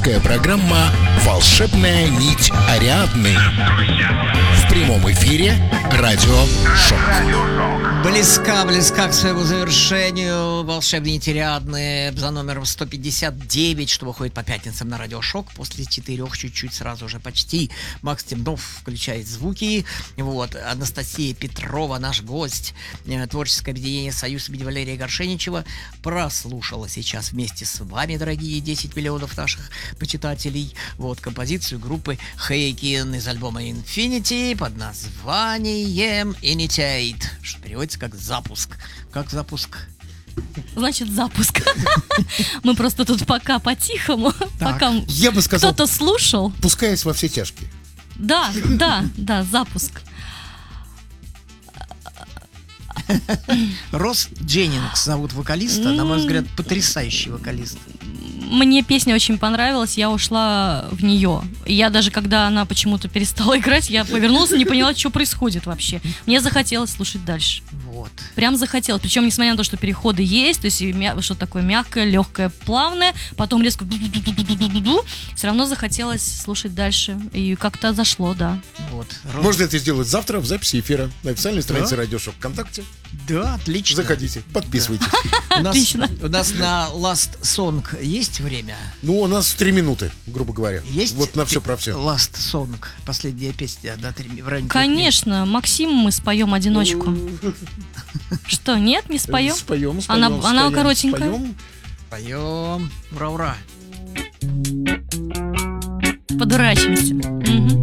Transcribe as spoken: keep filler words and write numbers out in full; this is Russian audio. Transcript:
авторская программа «Волшебная нить Ариадны». В прямом эфире радио «Шок». Близка, близка к своему завершению волшебные нити Ариадны за номером сто пятьдесят девять, что выходит по пятницам на радио «Шок». После четырех чуть-чуть сразу же почти. Макс Темнов включает звуки. Вот. Анастасия Петрова, наш гость. Творческое объединение «Союз» имени Валерия Горшеничева прослушала сейчас вместе с вами, дорогие десять миллионов наших почитателей, вот композицию группы Хейкин из альбома Infinity под названием Initiate, что переводится как запуск. Как запуск? Значит, запуск. Мы просто тут пока по-тихому, пока Я бы сказал, кто-то слушал. пускаясь во все тяжкие. Да, да, да, запуск. Росс Дженнингс зовут вокалиста, на мой взгляд, потрясающий вокалист. Мне песня очень понравилась, я ушла в нее. Я даже, когда она почему-то перестала играть, я повернулась и не поняла, что происходит вообще. Мне захотелось слушать дальше. Вот. Прям захотелось. Причем, несмотря на то, что переходы есть, то есть мя- что такое мягкое, легкое, плавное, потом резко ду-ду-ду-ду-ду-ду-ду, все равно захотелось слушать дальше. И как-то зашло, да. Вот. Росс- Можно это сделать завтра в записи эфира на официальной странице Радио Шок ВКонтакте. Да, отлично. Заходите, подписывайтесь. У нас, Отлично. у нас на Last Song есть время? Ну, у нас три минуты, грубо говоря. Есть? Вот на все про все. Last Song, последняя песня, да, три, в районе трех Конечно, Максим, мы споем одиночку. Что, нет, не споем? Споем, споем, Она- она споем, коротенькая. споем. минут. Поем. Ура-ура. Подурачимся. Мгм.